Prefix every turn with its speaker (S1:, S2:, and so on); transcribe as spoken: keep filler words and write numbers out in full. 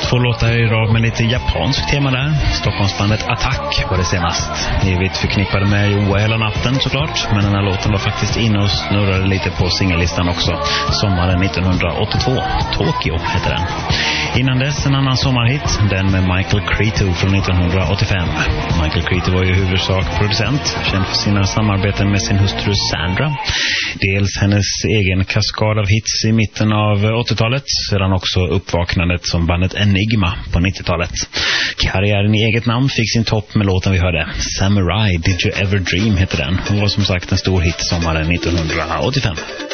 S1: Två låtar i rad med lite japansk tema där. Stockholmsbandet Attack var det senast. Evigt förknippade med Joa hela natten såklart. Men den här låten var faktiskt inne och snurrade lite på singellistan också. Sommaren nittonhundraåttiotvå. Tokyo heter den. Innan dess en annan sommarhit. Den med Michael Cretu från nittonhundraåttiofem. Michael Cretu var ju huvudsak producent. Känd för sina samarbeten med sin hustru Sandra. Dels hennes egen kaskad av hits i mitten av åttiotalet. Sedan också uppvaknandet som bandet Enigma på nittiotalet. Karriären i eget namn fick sin topp med låten vi hörde. Samurai Did You Ever Dream heter den. Hon var som sagt en stor hit sommaren nittonhundraåttiofem.